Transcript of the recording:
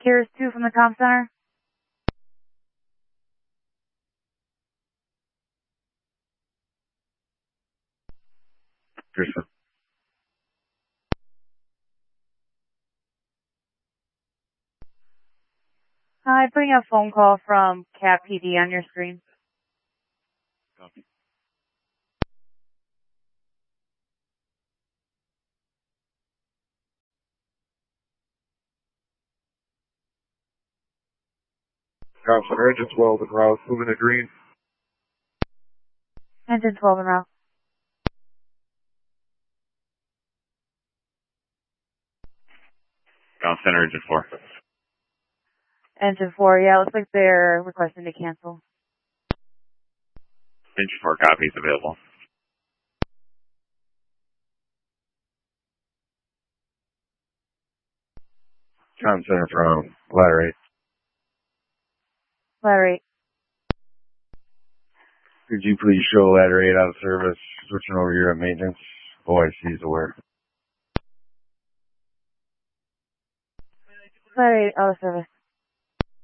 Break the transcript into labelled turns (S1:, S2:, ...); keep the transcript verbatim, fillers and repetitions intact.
S1: Keras two from the comm center.
S2: Pearson.
S1: Hi, putting a phone call from Cat P D on your screen.
S2: Copy. Cops on engine twelve and route, moving to green.
S1: Engine twelve en route.
S2: Comm center, engine four.
S1: Engine four, yeah, looks like they're requesting to cancel.
S2: Engine four copies available. Comm center from ladder eight.
S1: Ladder eight.
S2: Could you please show ladder eight out of service, switching over here at maintenance? O I C is aware.
S1: Ladder eight out of service.